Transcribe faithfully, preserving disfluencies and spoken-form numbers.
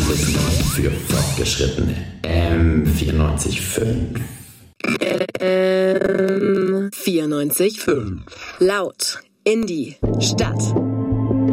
Für Fortgeschrittene. M vierundneunzig Komma fünf. Ähm, vierundneunzig Komma fünf. Laut. In die Stadt.